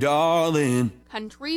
darling. Country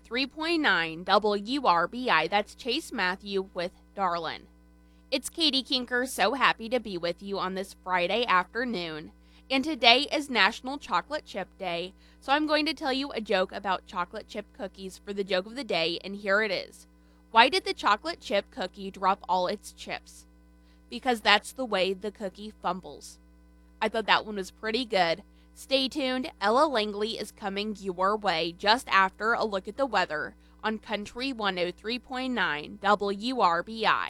103.9 WRBI. That's Chase Matthew with Darlin'. It's Katie Kinker, so happy to be with you on this Friday afternoon. And today is National Chocolate Chip Day, so I'm going to tell you a joke about chocolate chip cookies for the joke of the day, and here it is. Why did the chocolate chip cookie drop all its chips? Because that's the way the cookie fumbles. I thought that one was pretty good. Stay tuned. Ella Langley is coming your way just after a look at the weather on Country 103.9 WRBI.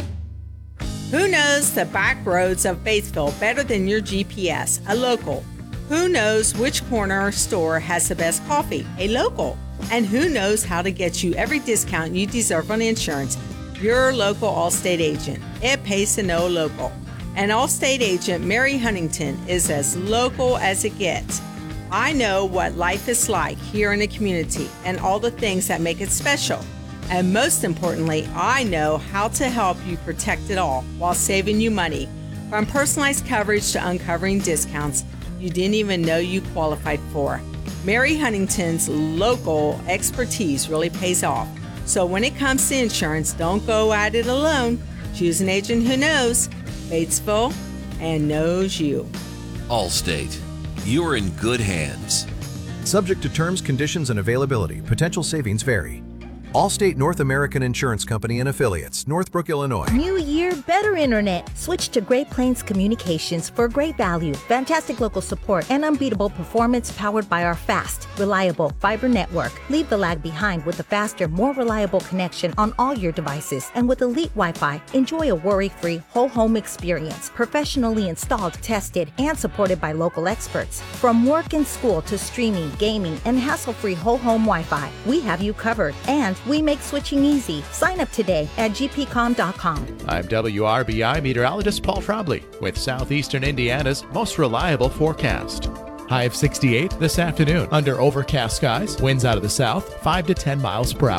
Who knows the back roads of Batesville better than your GPS? A local. Who knows which corner store has the best coffee? A local. And who knows how to get you every discount you deserve on insurance? Your local Allstate agent. It pays to know local. And Allstate agent Mary Huntington is as local as it gets. I know what life is like here in the community and all the things that make it special. And most importantly, I know how to help you protect it all while saving you money. From personalized coverage to uncovering discounts you didn't even know you qualified for. Mary Huntington's local expertise really pays off. So when it comes to insurance, don't go at it alone. Choose an agent who knows Batesville and knows you. Allstate. You're in good hands. Subject to terms, conditions, and availability. Potential savings vary. Allstate North American Insurance Company and Affiliates, Northbrook, Illinois. New year, better internet. Switch to Great Plains Communications for great value, fantastic local support, and unbeatable performance powered by our fast, reliable fiber network. Leave the lag behind with a faster, more reliable connection on all your devices. And with Elite Wi-Fi, enjoy a worry-free whole home experience. Professionally installed, tested, and supported by local experts. From work and school to streaming, gaming, and hassle-free whole home Wi-Fi, we have you covered. And we make switching easy. Sign up today at gpcom.com. I'm WRBI meteorologist Paul Trombley with Southeastern Indiana's most reliable forecast. High of 68 this afternoon. Under overcast skies, winds out of the south, 5 to 10 miles per hour.